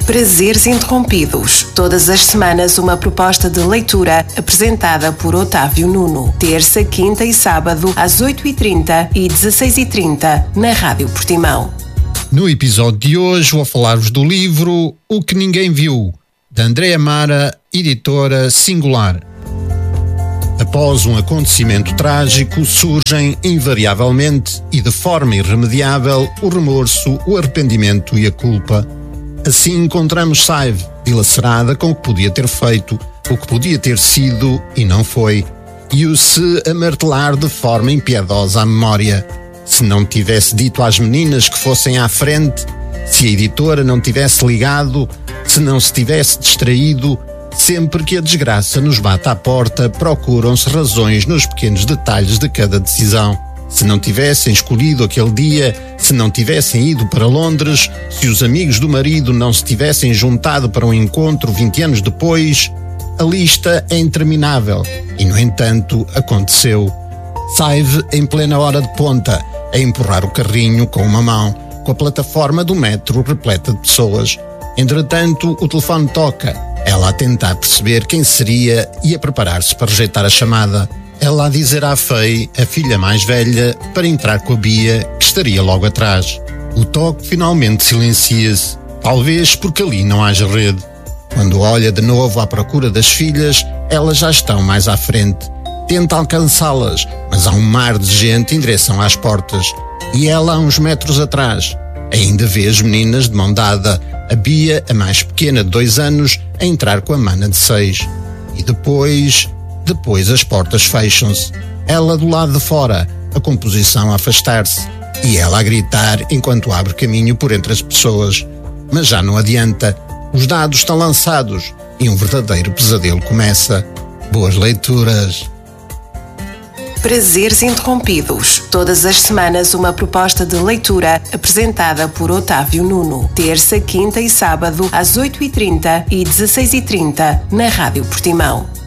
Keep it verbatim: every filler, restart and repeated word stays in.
Prazeres Interrompidos. Todas as semanas uma proposta de leitura apresentada por Otávio Nuno. Terça, quinta e sábado às oito e trinta e dezasseis e trinta na Rádio Portimão. No episódio de hoje vou falar-vos do livro O que Ninguém Viu, de André Amara, editora Singular. Após um acontecimento trágico, surgem invariavelmente e de forma irremediável o remorso, o arrependimento e a culpa. Assim encontramos Saive, dilacerada com o que podia ter feito, o que podia ter sido e não foi, e o se a martelar de forma impiedosa à memória. Se não tivesse dito às meninas que fossem à frente, se a editora não tivesse ligado, se não se tivesse distraído, sempre que a desgraça nos bate à porta, procuram-se razões nos pequenos detalhes de cada decisão. Se não tivessem escolhido aquele dia, se não tivessem ido para Londres, se os amigos do marido não se tivessem juntado para um encontro vinte anos depois, a lista é interminável. E, no entanto, aconteceu. Saive em plena hora de ponta, a empurrar o carrinho com uma mão, com a plataforma do metro repleta de pessoas. Entretanto, o telefone toca. Ela a tentar perceber quem seria e a preparar-se para rejeitar a chamada. Ela a dizer à Fei, a filha mais velha, para entrar com a Bia, que estaria logo atrás. O toque finalmente silencia-se, talvez porque ali não haja rede. Quando olha de novo à procura das filhas, elas já estão mais à frente. Tenta alcançá-las, mas há um mar de gente em direção às portas. E ela há uns metros atrás. Ainda vê as meninas de mão dada, a Bia, a mais pequena de dois anos, a entrar com a mana de seis. E depois... Depois as portas fecham-se. Ela do lado de fora, a composição a afastar-se. E ela a gritar enquanto abre caminho por entre as pessoas. Mas já não adianta. Os dados estão lançados e um verdadeiro pesadelo começa. Boas leituras. Prazeres Interrompidos. Todas as semanas uma proposta de leitura apresentada por Otávio Nuno. Terça, quinta e sábado às oito e trinta e dezasseis e trinta na Rádio Portimão.